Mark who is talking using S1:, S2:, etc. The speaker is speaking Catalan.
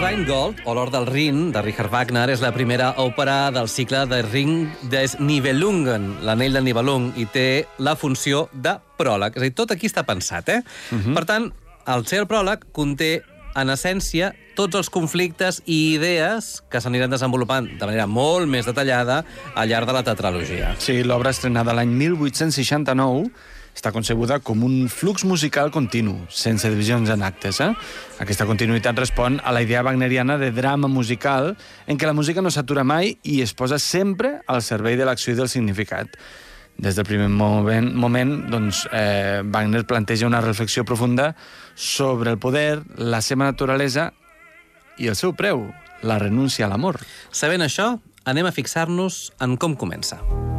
S1: Rheingold, o l'Or del Rin, de Richard Wagner, és la primera òpera del cicle de Ring des Nibelungen, l'anell del Nibelung, i té la funció de pròleg. És a dir, tot aquí està pensat, eh? Per tant, el seu pròleg conté, en essència, tots els conflictes i idees que s'aniran desenvolupant de manera molt més detallada al llarg de la tetralogia.
S2: Sí, l'obra estrenada l'any 1869 està concebuda com un flux musical continu, sense divisions en actes. Aquesta continuïtat respon a la idea wagneriana de drama musical en què la música no s'atura mai i es posa sempre al servei de l'acció i del significat. Des del primer moment Wagner planteja una reflexió profunda sobre el poder, la seva naturalesa i el seu preu, la renúncia a l'amor.
S1: Sabent això, anem a fixar-nos en com comença.